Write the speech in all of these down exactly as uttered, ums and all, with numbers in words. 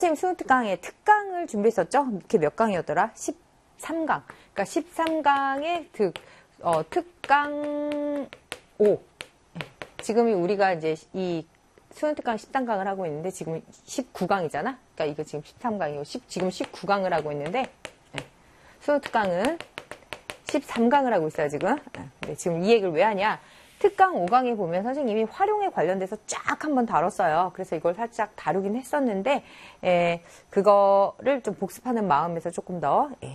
선생님 수능 특강에 특강을 준비했었죠? 이렇게 몇 강이었더라? 십삼 강. 그러니까 십삼 강의 특, 어, 특강 오. 지금이 우리가 이제 이 수능 특강 십삼 강을 하고 있는데 지금 십구 강이잖아? 그러니까 이거 지금 십삼 강이고 십, 지금 십구 강을 하고 있는데 네. 수능 특강은 십삼 강을 하고 있어요, 지금. 네, 지금 이 얘기를 왜 하냐? 특강 오 강에 보면 선생님이 활용에 관련돼서 쫙 한번 다뤘어요. 그래서 이걸 살짝 다루긴 했었는데, 에, 그거를 좀 복습하는 마음에서 조금 더, 예,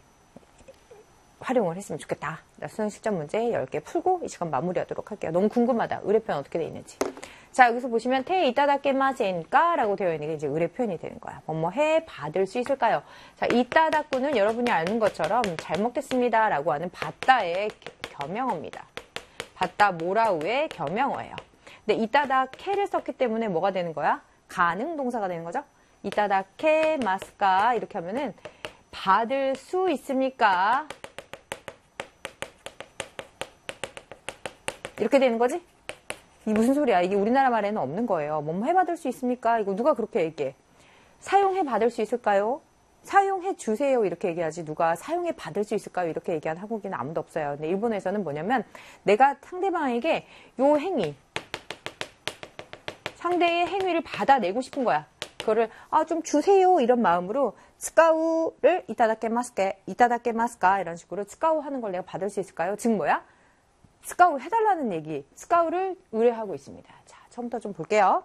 활용을 했으면 좋겠다. 수능 실전 문제 열 개 풀고 이 시간 마무리하도록 할게요. 너무 궁금하다. 의뢰표현 어떻게 돼 있는지. 자, 여기서 보시면 테 이따다케마센까 라고 되어 있는 게 이제 의뢰표현이 되는 거야. 뭐뭐 해 받을 수 있을까요? 자, 이따다꾸는 여러분이 아는 것처럼 잘 먹겠습니다 라고 하는 받다의 겸용어입니다. 받다 모라우의 겸용어예요. 근데 이따다케를 썼기 때문에 뭐가 되는 거야? 가능 동사가 되는 거죠? 이따다케마스까 이렇게 하면은 받을 수 있습니까? 이렇게 되는 거지? 이 무슨 소리야? 이게 우리나라 말에는 없는 거예요. 뭐뭐 해받을 수 있습니까? 이거 누가 그렇게 얘기해? 사용해 받을 수 있을까요? 사용해 주세요. 이렇게 얘기하지. 누가 사용해 받을 수 있을까요? 이렇게 얘기한 한국인은 아무도 없어요. 근데 일본에서는 뭐냐면 내가 상대방에게 요 행위, 상대의 행위를 받아내고 싶은 거야. 그거를 아, 좀 주세요. 이런 마음으로 스카우를 이타다케마스까, 이타다케마스까 이런 식으로 스카우 하는 걸 내가 받을 수 있을까요? 즉 뭐야? 스카우 해달라는 얘기. 스카우를 의뢰하고 있습니다. 자, 처음부터 좀 볼게요.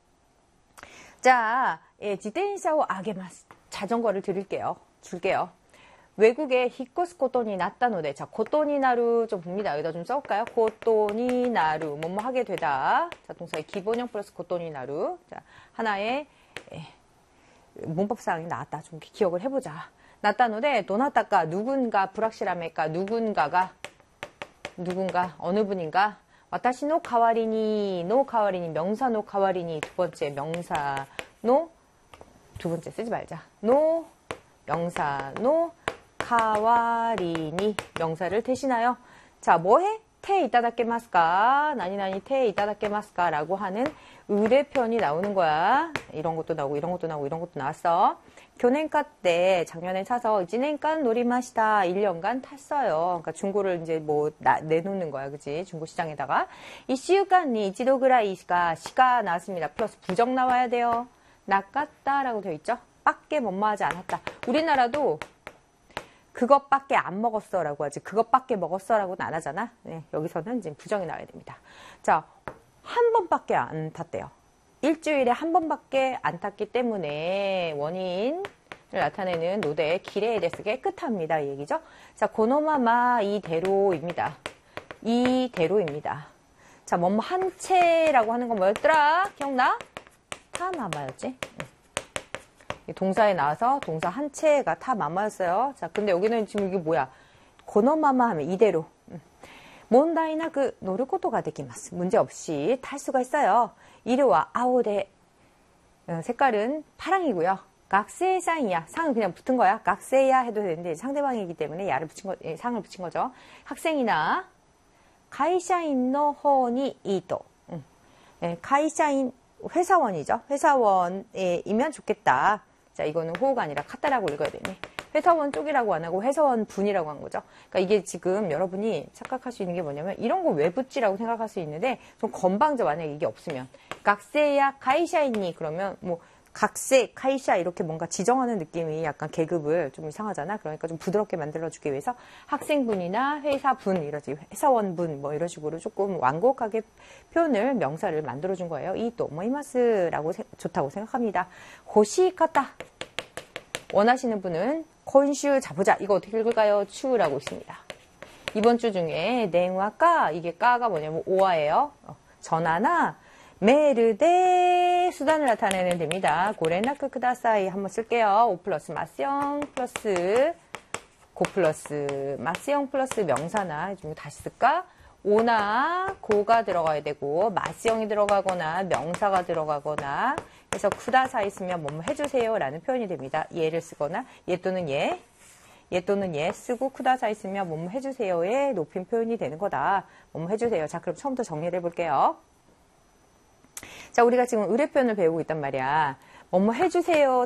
자, 예, 지텐샤오 아게마스. 자전거를 드릴게요. 줄게요. 외국에 히코스 코토니 났다노데. 자, 코토니 나루 좀 봅니다. 여기다 좀 써볼까요? 코토니 나루. 뭐뭐 하게 되다. 자, 동사의 기본형 플러스 코토니 나루. 자, 하나의 예, 문법사항이 나왔다. 좀 기억을 해보자. 났다노데, 도나타까 누군가 불확실함일까? 누군가가 누군가, 어느 분인가, 와타시 노 카와리니, 노 카와리니, 명사 노 카와리니, 두 번째 명사 노, 두 번째 쓰지 말자. 노, 명사 노, 카와리니, 명사를 대신하여. 자, 뭐해? 테 이따다케마스까, 나니나니 테 이따다케마스까 라고 하는 의뢰편이 나오는 거야. 이런 것도 나오고, 이런 것도 나오고, 이런 것도 나왔어. 교년가 때 작년에 사서 일 년간 노리마시다. 일 년간 탔어요. 그러니까 중고를 이제 뭐 나, 내놓는 거야. 그치? 중고 시장에다가. 이시우간니 이치도 그라이시가 시가 나왔습니다. 플러스 부정 나와야 돼요. 낚았다 라고 되어 있죠. 밖에 뭐뭐하지 않았다. 우리나라도 그것밖에 안 먹었어 라고 하지. 그것밖에 먹었어 라고는 안 하잖아. 네, 여기서는 이제 부정이 나와야 됩니다. 자, 한 번밖에 안 탔대요. 일주일에 한 번밖에 안 탔기 때문에 원인을 나타내는 노대의 기레에 대해서 깨끗합니다. 이 얘기죠. 자, 고노마마 이대로입니다. 이대로입니다. 자, 뭐뭐 한 채라고 하는 건 뭐였더라? 기억나? 타마마였지? 동사에 나와서 동사 한 채가 타마마였어요. 자, 근데 여기는 지금 이게 뭐야? 고노마마 하면 이대로. 몬다이나 그 노르코토가 되기마스. 문제 없이 탈 수가 있어요. 이르와 아오데. 색깔은 파랑이고요. 각세상이야. 상은 그냥 붙은 거야. 각세야 해도 되는데 상대방이기 때문에 야를 붙인 거, 상을 붙인 거죠. 학생이나 가이샤인 노 호니 이도. 네, 가이샤인 회사원이죠. 회사원이면 좋겠다. 자, 이거는 호가 아니라 카타라고 읽어야 되네. 회사원 쪽이라고 안 하고 회사원 분이라고 한 거죠. 그러니까 이게 지금 여러분이 착각할 수 있는 게 뭐냐면 이런 거 왜 붙지라고 생각할 수 있는데 좀 건방져. 만약에 이게 없으면 각세야 카이샤이니 그러면 뭐 각세 카이샤 이렇게 뭔가 지정하는 느낌이 약간 계급을 좀 이상하잖아. 그러니까 좀 부드럽게 만들어주기 위해서 학생분이나 회사분 이러지 회사원분 뭐 이런 식으로 조금 완곡하게 표현을 명사를 만들어준 거예요. 이또 모이마스라고 좋다고 생각합니다. 호시카타 원하시는 분은 콘슈 자보자. 이거 어떻게 읽을까요? 추라고 있습니다. 이번 주 중에 냉화까 이게 까가 뭐냐면 오화예요. 전화나 메르데 수단을 나타내는 됩니다. 고레나크 크다사이 한번 쓸게요. 오 플러스 마스형 플러스 고 플러스 마스형 플러스 명사나 좀 다시 쓸까? 오나 고가 들어가야 되고 마스형이 들어가거나 명사가 들어가거나 그래서 쿠다사 있으면 뭐뭐 해주세요 라는 표현이 됩니다. 예를 쓰거나 예 또는 예, 예 또는 예 쓰고 쿠다사 있으면 뭐뭐 해주세요의 높임 표현이 되는 거다. 뭐뭐 해주세요. 자, 그럼 처음부터 정리를 해볼게요. 자, 우리가 지금 의뢰 표현을 배우고 있단 말이야. 뭐뭐 해주세요